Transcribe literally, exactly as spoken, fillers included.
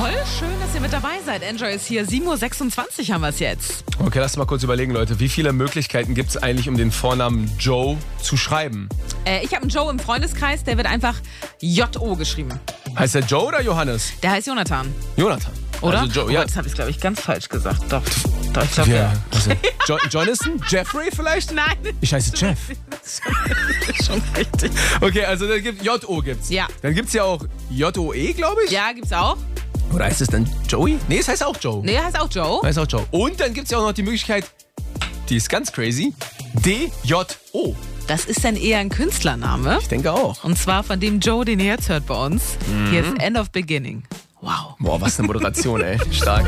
Jawohl, schön, dass ihr mit dabei seid. Enjoy ist hier. sieben Uhr sechsundzwanzig haben wir es jetzt. Okay, lasst mal kurz überlegen, Leute. Wie viele Möglichkeiten gibt es eigentlich, um den Vornamen Joe zu schreiben? Äh, ich habe einen Joe im Freundeskreis, der wird einfach J O geschrieben. Heißt der Joe oder Johannes? Der heißt Jonathan. Jonathan. Oder? Also Joe, oh, ja. jetzt habe ich, glaube ich, ganz falsch gesagt. Doch, doch ich glaube, Ja, ja. also, jo Jonathan? Jeffrey vielleicht? Nein. Ich heiße Jeff. Das ist schon richtig. Okay, also dann gibt J O gibt's. Ja. Dann gibt's ja auch J O E, glaube ich. Ja, gibt's auch. Oder heißt es dann Joey? Nee, es heißt auch Joe. Nee, heißt auch Joe. Heißt auch Joe. Und dann gibt's ja auch noch die Möglichkeit, die ist ganz crazy, D J O. Das ist dann eher ein Künstlername. Ich denke auch. Und zwar von dem Joe, den ihr jetzt hört bei uns. Mhm. Hier ist End of Beginning. Wow. Boah, was eine Moderation, ey. Stark.